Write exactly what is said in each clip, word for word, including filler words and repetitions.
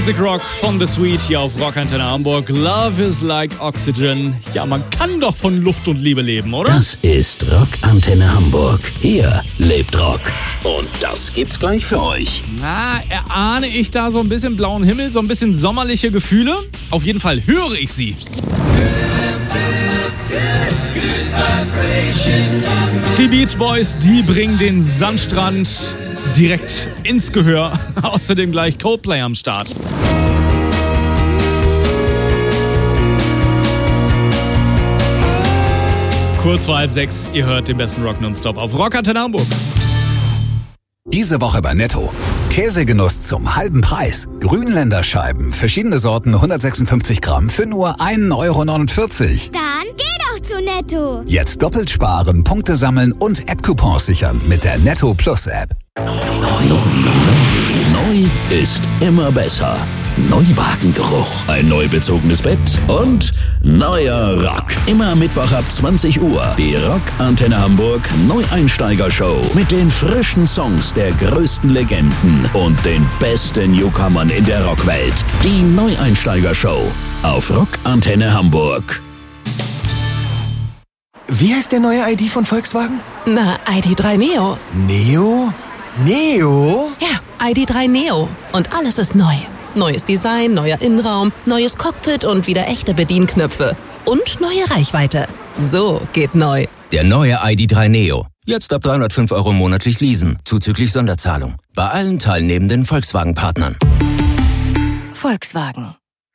Music Rock von The Sweet hier auf Rockantenne Hamburg. Love is like oxygen. Ja, man kann doch von Luft und Liebe leben, oder? Das ist Rockantenne Hamburg. Hier lebt Rock. Und das gibt's gleich für euch. Na, erahne ich da so ein bisschen blauen Himmel, so ein bisschen sommerliche Gefühle? Auf jeden Fall höre ich sie. Die Beach Boys, die bringen den Sandstrand direkt ins Gehör. Außerdem gleich Coldplay am Start. Kurz vor halb sechs, ihr hört den besten Rock nonstop auf Rockantenne Hamburg. Diese Woche bei Netto. Käsegenuss zum halben Preis. Grünländer Scheiben, verschiedene Sorten, hundertsechsundfünfzig Gramm für nur ein Euro neunundvierzig. Dann geh doch zu Netto. Jetzt doppelt sparen, Punkte sammeln und App-Coupons sichern mit der Netto Plus App. Neu ist immer besser. Neuwagengeruch, ein neu bezogenes Bett und neuer Rock. Immer Mittwoch ab zwanzig Uhr. Die Rockantenne Hamburg Neueinsteiger-Show mit den frischen Songs der größten Legenden und den besten Newcomern in der Rockwelt. Die Neueinsteiger-Show auf Rockantenne Hamburg. Wie heißt der neue I D von Volkswagen? Na, I D drei Neo. Neo? Neo? Ja, I D drei Neo. Und alles ist neu. Neues Design, neuer Innenraum, neues Cockpit und wieder echte Bedienknöpfe. Und neue Reichweite. So geht neu. Der neue I D drei Neo. Jetzt ab dreihundertfünf Euro monatlich leasen, zuzüglich Sonderzahlung. Bei allen teilnehmenden Volkswagen-Partnern. Volkswagen.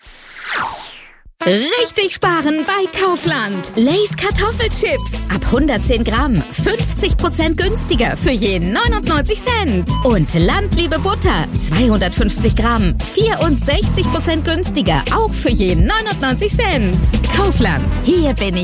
Richtig sparen bei Kaufland. Lay's Kartoffelchips. Ab hundertzehn Gramm. fünfzig Prozent günstiger für je neunundneunzig Cent. Und Landliebe Butter. zweihundertfünfzig Gramm. vierundsechzig Prozent günstiger. Auch für je neunundneunzig Cent. Kaufland. Hier bin ich.